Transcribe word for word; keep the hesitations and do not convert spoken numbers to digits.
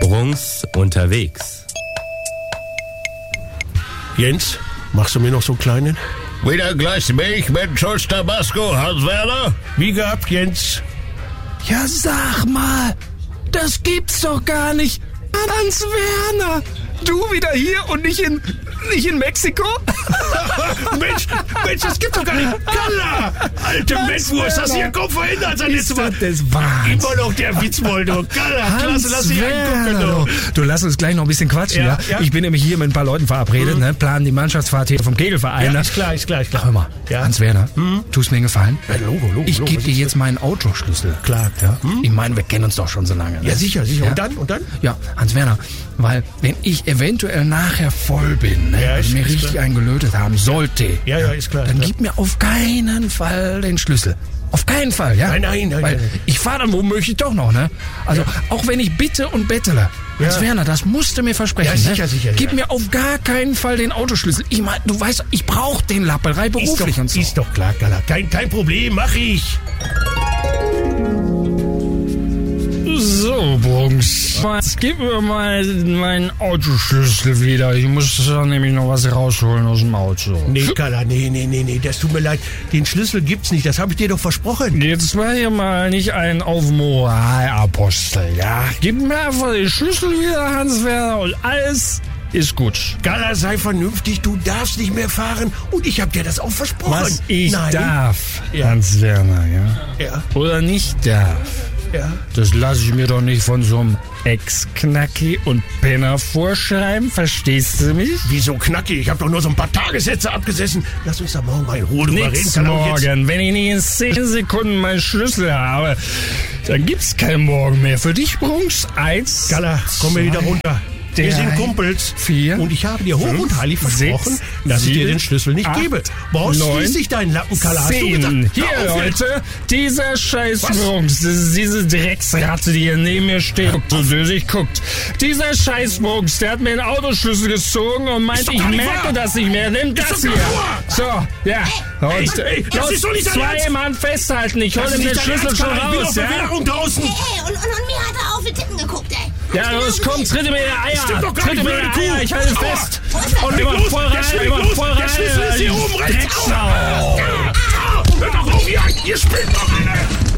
Brunks unterwegs. Jens, machst du mir noch so einen kleinen? Wieder Glas Milch mit Schuss Tabasco, Hans-Werner? Wie gehabt, Jens? Ja, sag mal, das gibt's doch gar nicht. Hans-Werner, du wieder hier und nicht in, nicht in Mexiko? Mensch, Mensch, das gibt's doch gar nicht. Kalla! Alte Mettwurst, hast du hier kaum verhindert sein letztes Mal. Das ist Wahnsinn. Immer noch der Witzbold, du. Kalla, klasse, lass dich angucken, du. Du, lass uns gleich noch ein bisschen quatschen, ja? Ja, ja. Ich bin nämlich hier mit ein paar Leuten verabredet, mhm. ne? Planen die Mannschaftsfahrt hier vom Kegelverein. Ja, ne? ist klar, ist klar, ist klar. Hör mal, Ja. Hans-Werner, mhm. tust mir einen Gefallen? Ja, Logo, Logo, Ich Logo, gebe was dir ist jetzt meinen Autoschlüssel. Klar. Ja? Hm? Ich meine, wir kennen uns doch schon so lange. Ne? Ja, sicher, sicher. Ja. Und dann, und dann? Ja, Hans-Werner, weil wenn ich eventuell nachher voll bin, ne, Ja, also ist- mir ist richtig klar. eingelötet haben sollte, Ja, ja, ist klar. dann ja. gib mir auf keinen Fall den Schlüssel. Auf keinen Fall, ja? Nein, nein, nein, Weil nein. ich fahre dann womöglich doch noch, ne? Also, auch wenn ich bitte und bettele. Ja. Hans-Werner, das musst du mir versprechen, Ja, sicher, ne? sicher, Gib ja. mir auf gar keinen Fall den Autoschlüssel. Ich mein, du weißt, ich brauch den Lapperei Ist beruflich doch, und so. ist doch klar, Kalla. Kein, kein Problem, mach ich. So, Brunks, jetzt gib mir mal meinen Autoschlüssel wieder. Ich muss da nämlich noch was rausholen aus dem Auto. Nee, Kalla, nee, nee, nee, nee, das tut mir leid. Den Schlüssel gibt's nicht, das habe ich dir doch versprochen. Jetzt war hier mal nicht ein auf Moralapostel, ja? Gib mir einfach den Schlüssel wieder, Hans-Werner, und alles ist gut. Kalla, sei vernünftig, du darfst nicht mehr fahren und ich habe dir das auch versprochen. Was ich Nein. darf, Ja. Hans-Werner, ja? Ja, Oder nicht darf, ja. das lasse ich mir doch nicht von so einem Ex-Knacki und Penner vorschreiben, verstehst du mich? Wieso knackig? Ich habe doch nur so ein paar Tagessätze abgesessen. Lass uns da morgen mal in Ruhe drüber reden. Nix Kalla, und jetzt- morgen. Wenn ich nicht in zehn Sekunden meinen Schlüssel habe, dann gibt's kein Morgen mehr. Für dich, Brunks, eins, Kalla, komm mir wieder runter. Wir drei, sind Kumpels. vier, Und ich habe dir hoch und heilig versprochen, sechs, dass ich dir sieben, den Schlüssel nicht acht, gebe. Brauchst neun, schließlich deinen Lappen, Kalla. Hast du zehn. gesagt? Hier, Hör auf jetzt. Leute, dieser scheiß Was? Brunks, das ist diese Drecksratte, die hier neben mir steht und so dösig guckt. Dieser scheiß Brunks, der hat mir den Autoschlüssel gezogen und meint, Ist doch ich gar nicht merke wahr. das nicht mehr. Nimm das doch hier. gar nicht So, ja. Ey, Und ey, das los, ist doch nicht dein zwei Ernst. Mann festhalten. Ich hol Das ihm ist den nicht dein Schlüssel Ernst, schon Kalla. Ich bin auf raus, ja? Bewährung draußen. Ey, und, und, und mir hat er auf die Titten geguckt, ey. Ja, los, komm, tritt mir in die Eier. Stimmt doch gar Tritt nicht, mir in die blöde Kuh. Eier, ich halte Aua. fest. Und Und Leg immer los, voll der rein, schlägt immer los. voll Der rein. Schlüssel ist hier du oben rechts. Drecksau. Hör doch auf, ihr, ihr spinnt doch, Alter.